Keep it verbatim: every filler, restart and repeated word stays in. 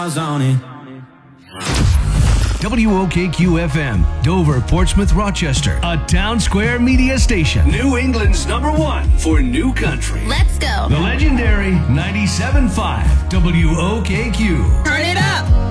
On it. W O K Q F M, Dover, Portsmouth, Rochester, a Town Square media station. New England's number one for new country. Let's go. The legendary ninety-seven point five W O K Q. Turn it up.